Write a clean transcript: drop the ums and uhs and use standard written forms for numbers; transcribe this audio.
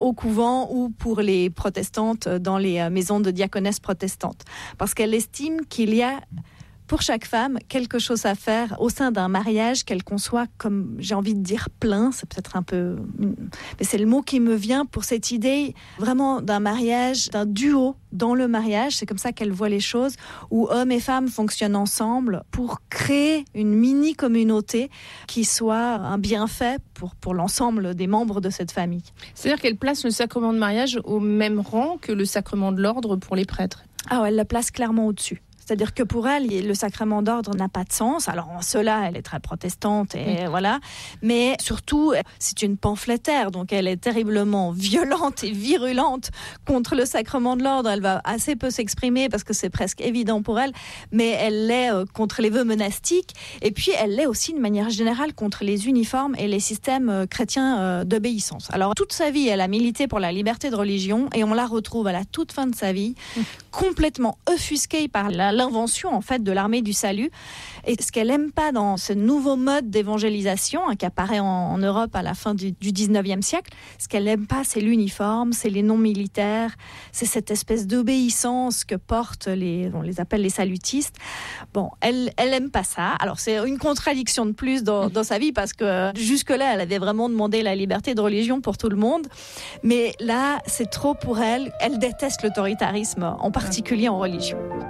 au couvent ou pour les protestantes dans les maisons de diaconesses protestantes. Parce qu'elle estime qu'il y a pour chaque femme quelque chose à faire au sein d'un mariage qu'elle conçoit comme, j'ai envie de dire, plein. C'est peut-être un peu... mais c'est le mot qui me vient pour cette idée vraiment d'un mariage, d'un duo dans le mariage. C'est comme ça qu'elle voit les choses, où hommes et femmes fonctionnent ensemble pour créer une mini-communauté qui soit un bienfait pour l'ensemble des membres de cette famille. C'est-à-dire qu'elle place le sacrement de mariage au même rang que le sacrement de l'ordre pour les prêtres. Ah ouais, elle le place clairement au-dessus. C'est-à-dire que pour elle, le sacrement d'ordre n'a pas de sens. Alors en cela, elle est très protestante, et voilà. Mais surtout, c'est une pamphlétaire, donc elle est terriblement violente et virulente contre le sacrement de l'ordre. Elle va assez peu s'exprimer parce que c'est presque évident pour elle, mais elle l'est contre les vœux monastiques. Et puis, elle l'est aussi de manière générale contre les uniformes et les systèmes chrétiens d'obéissance. Alors toute sa vie, elle a milité pour la liberté de religion, et on la retrouve à la toute fin de sa vie, complètement offusquée par l'invention en fait de l'armée du salut. Et ce qu'elle aime pas dans ce nouveau mode d'évangélisation qui apparaît en Europe à la fin du 19e siècle, ce qu'elle aime pas, c'est l'uniforme, c'est les noms militaires, c'est cette espèce d'obéissance que portent on les appelle les salutistes. Bon, elle aime pas ça. Alors c'est une contradiction de plus dans sa vie, parce que jusque-là, elle avait vraiment demandé la liberté de religion pour tout le monde. Mais là, c'est trop pour elle. Elle déteste l'autoritarisme, en particulier en religion.